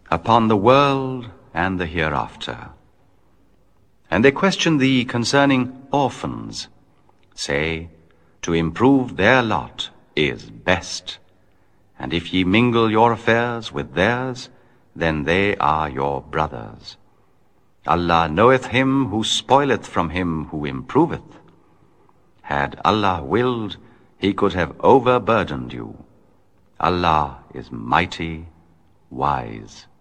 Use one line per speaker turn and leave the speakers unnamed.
upon the world and the hereafter. And they question thee concerning orphans. Say, to improve their lot is best. And if ye mingle your affairs with theirs, then they are your brothers. Allah knoweth him who spoileth from him who improveth. Had Allah willed, he could have overburdened you. Allah is mighty, wise.